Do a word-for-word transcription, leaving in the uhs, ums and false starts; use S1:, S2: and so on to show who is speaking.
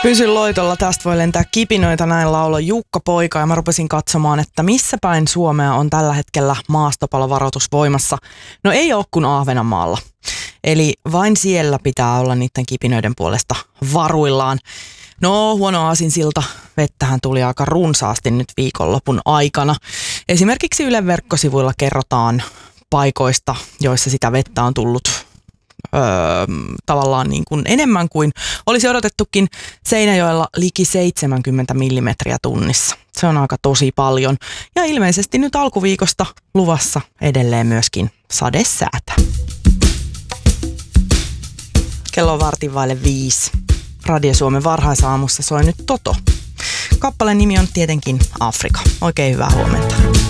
S1: Pysyn loitolla, tästä voi lentää kipinöitä, näin lauloi Jukka Poika, ja mä rupesin katsomaan, että missä päin Suomea on tällä hetkellä maastopalovaroitus voimassa. No ei ole kuin Ahvenanmaalla. Eli vain siellä pitää olla niiden kipinöiden puolesta varuillaan. No huono aasinsilta, vettähän tuli aika runsaasti nyt viikonlopun aikana. Esimerkiksi Ylen verkkosivuilla kerrotaan paikoista, joissa sitä vettä on tullut Öö, tavallaan niin kuin enemmän kuin olisi odotettukin. Seinäjoella liki seitsemänkymmentä millimetriä tunnissa. Se on aika tosi paljon. Ja ilmeisesti nyt alkuviikosta luvassa edelleen myöskin sadesäätä. Kello on vartin vaille viisi. Radio Suomen varhaisaamussa soi nyt Toto. Kappaleen nimi on tietenkin Afrika. Oikein hyvää huomenta.